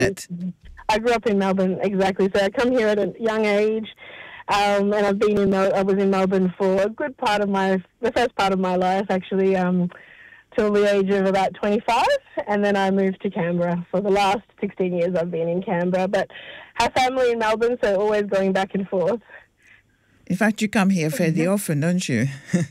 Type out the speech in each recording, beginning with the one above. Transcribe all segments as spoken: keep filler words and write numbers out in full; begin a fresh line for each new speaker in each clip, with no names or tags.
it.
I grew up in Melbourne, exactly. So I come here at a young age, um, and I've been in. Mel- I was in Melbourne for a good part of my, the first part of my life, actually, um, till the age of about twenty-five, and then I moved to Canberra. For the last sixteen years, I've been in Canberra, but have family in Melbourne, so always going back and forth.
In fact, you come here fairly often, don't you?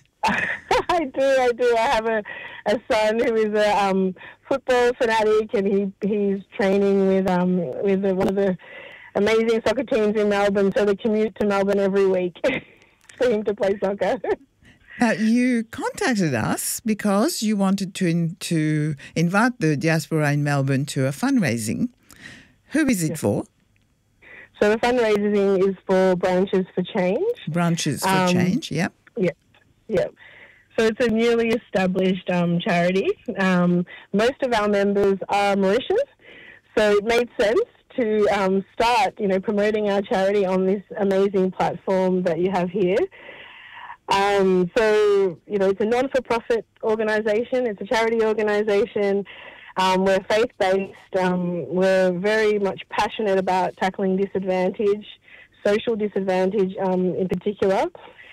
I do, I do. I have a, a son who is a um, football fanatic, and he he's training with um with one of the amazing soccer teams in Melbourne. So they commute to Melbourne every week for him to play soccer.
Now, you contacted us because you wanted to in, to invite the diaspora in Melbourne to a fundraising. Who is it yeah. for?
So the fundraising is for Branches for Change.
Branches for
um,
Change, yep.
Yep, yep. So it's a newly established um, charity. Um, most of our members are Mauritius, so it made sense to um, start, you know, promoting our charity on this amazing platform that you have here. Um, so, you know, it's a non-for-profit organisation. It's a charity organisation. Um, we're faith-based. Um, we're very much passionate about tackling disadvantage, social disadvantage um, in particular.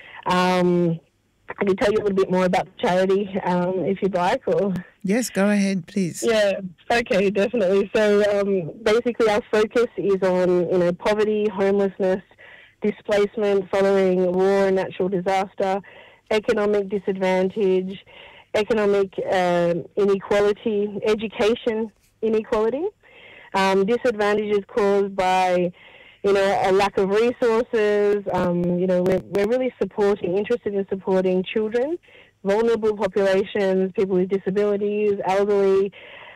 Um, I can tell you a little bit more about the charity um, if you'd like. Or
Yes, go ahead, please.
Yeah, okay, definitely. So um, basically our focus is on, you know, poverty, homelessness, displacement following war and natural disaster, economic disadvantage, economic um, inequality, education inequality, um, disadvantages caused by, you know, a lack of resources. Um, you know, we're, we're really supporting, interested in supporting children, vulnerable populations, people with disabilities, elderly,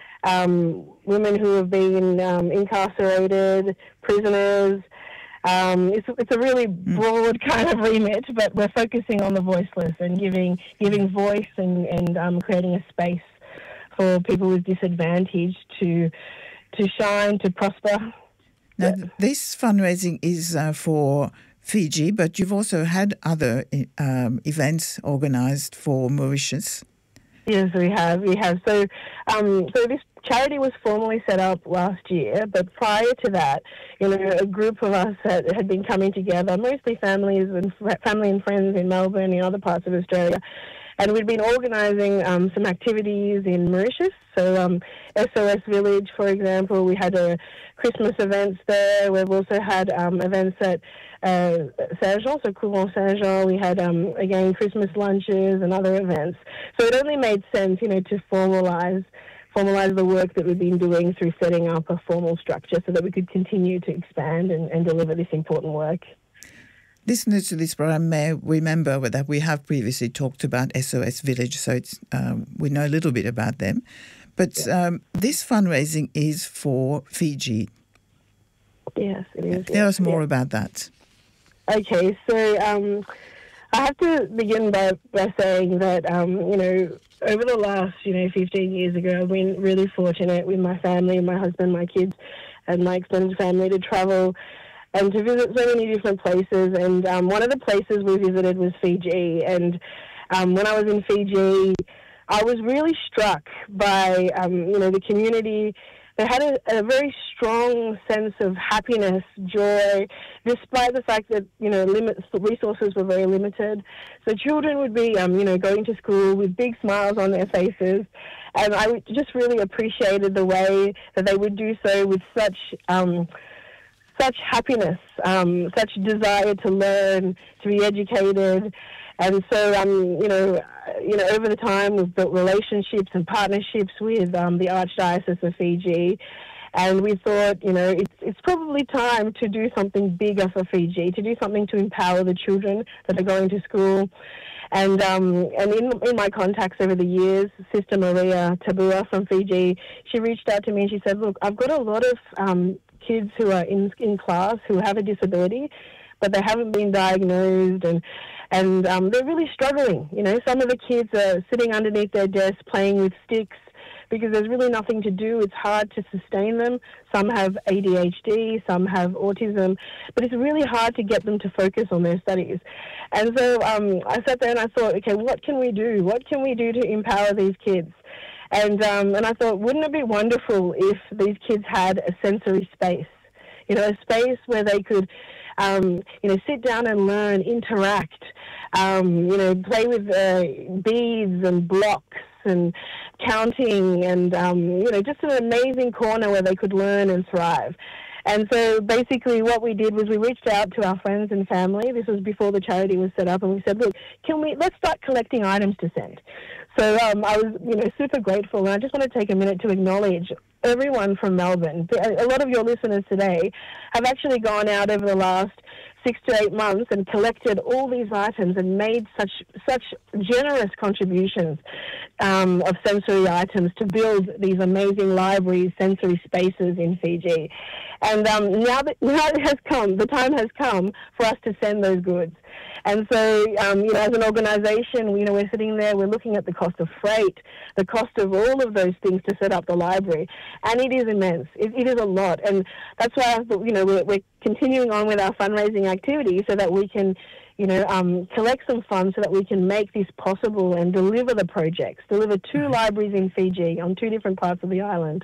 um, women who have been um, incarcerated, prisoners. Um, it's, it's a really broad kind of remit, but we're focusing on the voiceless and giving giving voice and, and um, creating a space for people with disadvantage to to shine, to prosper.
Now, this fundraising is uh, for Fiji, but you've also had other um, events organised for Mauritius.
Yes, we have. We have. So, um, so this charity was formally set up last year, but prior to that, you know, a group of us had, had been coming together, mostly families and family and friends in Melbourne, in other parts of Australia, and we'd been organising um, some activities in Mauritius. So, um, S O S Village, for example, we had a Christmas events there. We've also had um, events at uh, Saint-Jean, so Couvent Saint-Jean. We had, um, again, Christmas lunches and other events. So it only made sense, you know, to formalise formalise the work that we've been doing through setting up a formal structure so that we could continue to expand and, and deliver this important work.
Listeners to this program may remember that we have previously talked about S O S Village, so it's, um, we know a little bit about them. But yeah. um, this fundraising is for Fiji.
Yes, it is.
Tell
yes.
us more
yeah.
about that.
Okay, so um, I have to begin by, by saying that, um, you know, over the last, you know, fifteen years ago, I've been really fortunate with my family, my husband, my kids, and my extended family to travel and to visit so many different places. And um, one of the places we visited was Fiji. And um, when I was in Fiji, I was really struck by, um, you know, the community. They had a, a very strong sense of happiness, joy, despite the fact that, you know, limits, resources were very limited. So children would be, um, you know, going to school with big smiles on their faces. And I just really appreciated the way that they would do so with such um, such happiness, um, such desire to learn, to be educated. And so, um, you know, you know, over the time, we've built relationships and partnerships with um, the Archdiocese of Fiji, and we thought, you know, it's it's probably time to do something bigger for Fiji, to do something to empower the children that are going to school. And um, and in in my contacts over the years, Sister Maria Tabua from Fiji, she reached out to me and she said, look, I've got a lot of um, kids who are in in class who have a disability, but they haven't been diagnosed, and and um, they're really struggling. You know, some of the kids are sitting underneath their desks playing with sticks because there's really nothing to do. It's hard to sustain them. Some have A D H D, some have autism, but it's really hard to get them to focus on their studies. And so um, I sat there and I thought, okay, what can we do? What can we do to empower these kids? And um, and I thought, wouldn't it be wonderful if these kids had a sensory space, you know, a space where they could, um, you know, sit down and learn, interact, um, you know, play with uh, beads and blocks and counting, and um, you know, just an amazing corner where they could learn and thrive. And so basically what we did was we reached out to our friends and family. This was before the charity was set up, and we said, look, can we, let's start collecting items to send. So um, I was, you know, super grateful, and I just want to take a minute to acknowledge everyone from Melbourne. A lot of your listeners today have actually gone out over the last six to eight months and collected all these items and made such such generous contributions um, of sensory items to build these amazing libraries, sensory spaces in Fiji. And um, now that now it has come, the time has come for us to send those goods. And so, um, you know, as an organisation, you know, we're sitting there, we're looking at the cost of freight, the cost of all of those things to set up the library, and it is immense. It, it is a lot, and that's why I thought, you know, we're, we're continuing on with our fundraising activities so that we can, you know, um, collect some funds so that we can make this possible and deliver the projects, deliver two mm-hmm. libraries in Fiji on two different parts of the island.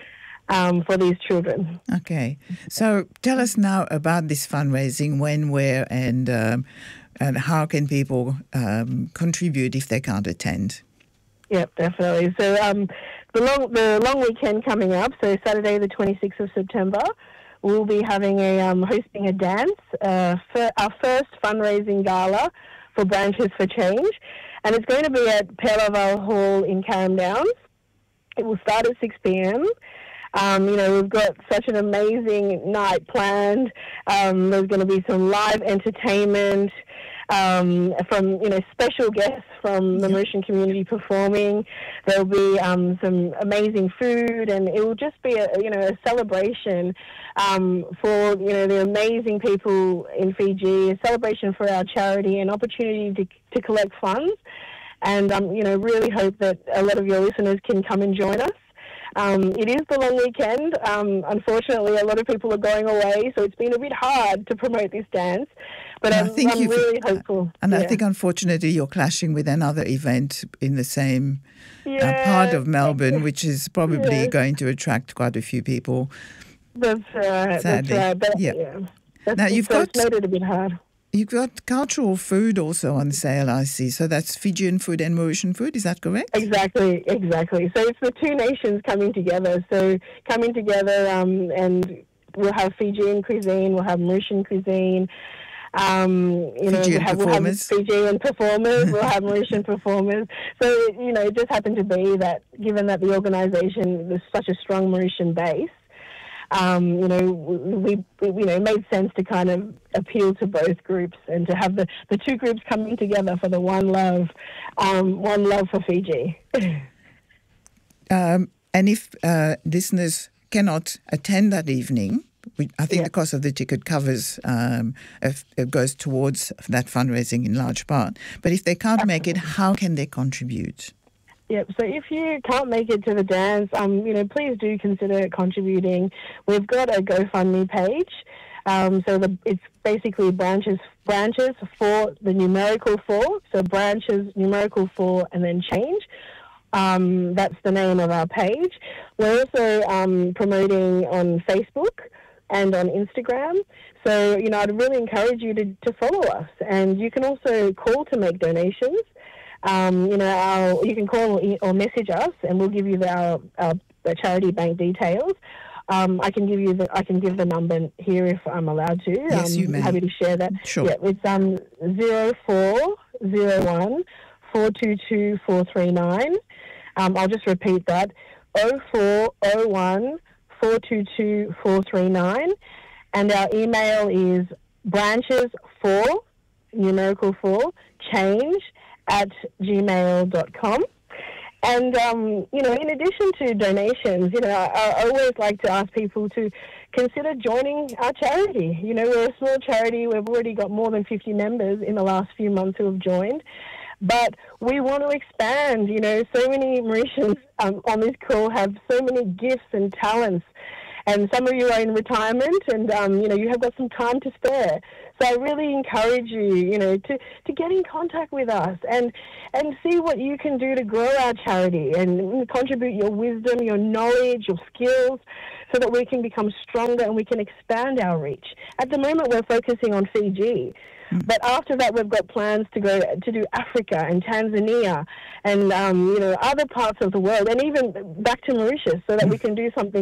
Um, for these children.
Okay. So tell us now about this fundraising, when, where, and um, and how can people um, contribute if they can't attend?
Yep, definitely. So um, the long the long weekend coming up, so Saturday the twenty-sixth of September, we'll be having a um, hosting a dance, uh, for our first fundraising gala for Branches for Change, and it's going to be at Pelaval Hall in Carrum Downs. It will start at six p.m. Um, you know, we've got such an amazing night planned. Um, there's going to be some live entertainment um, from, you know, special guests from the Mauritian community performing. There'll be um, some amazing food, and it will just be, a, you know, a celebration um, for, you know, the amazing people in Fiji, a celebration for our charity, an opportunity to, to collect funds. And, um, you know, really hope that a lot of your listeners can come and join us. Um, it is the long weekend. Um, unfortunately, a lot of people are going away, so it's been a bit hard to promote this dance. But I'm, I'm really hopeful.
And
yeah.
I think, unfortunately, you're clashing with another event in the same
yeah.
uh, part of Melbourne, which is probably
yeah.
going to attract quite a few people.
That's right.
Sadly.
That's right. But,
yeah.
yeah. That's,
now, you've
so
got,
it's made it a bit hard.
You've got cultural food also on sale, I see. So that's Fijian food and Mauritian food, is that correct?
Exactly, exactly. So it's the two nations coming together. So coming together um, and we'll have Fijian cuisine, we'll have Mauritian cuisine. Um, you know,
Fijian
we'll have,
performers.
We'll have Fijian performers, we'll have Mauritian performers. So, you know, it just happened to be that given that the organisation was such a strong Mauritian base, Um, you know, we, we, you know, it made sense to kind of appeal to both groups and to have the, the two groups coming together for the one love, um, one love for Fiji.
um, and if uh, listeners cannot attend that evening, we, I think
yeah.
the cost of the ticket covers, um, if it goes towards that fundraising in large part. But if they can't make it, how can they contribute?
Yep. So if you can't make it to the dance, um, you know, please do consider contributing. We've got a GoFundMe page. Um, so the, it's basically branches, branches for the numerical four. So branches, numerical four, and then change. Um, that's the name of our page. We're also um, promoting on Facebook and on Instagram. So, you know, I'd really encourage you to, to follow us. And you can also call to make donations. Um, you know, our, you can call or message us, and we'll give you the, our, our, our charity bank details. Um, I can give you the I can give the number here if I'm allowed to.
Yes,
um,
you may.
I'm happy to share that.
Sure.
Yeah, it's um zero four zero one four two two four three nine. Um, I'll just repeat that: oh four oh one four two two four three nine, and our email is branches four numerical four change at gmail dot com. And, um, you know, in addition to donations, you know, I, I always like to ask people to consider joining our charity. You know, we're a small charity. We've already got more than fifty members in the last few months who have joined. But we want to expand. You know, so many Mauritians um, on this call have so many gifts and talents. and some of you are in retirement, and um, you know, you have got some time to spare. So I really encourage you, you know, to, to get in contact with us and and see what you can do to grow our charity and contribute your wisdom, your knowledge, your skills, so that we can become stronger and we can expand our reach. At the moment, we're focusing on Fiji. But after that, we've got plans to go to do Africa and Tanzania and, um, you know, other parts of the world, and even back to Mauritius, so that we can do something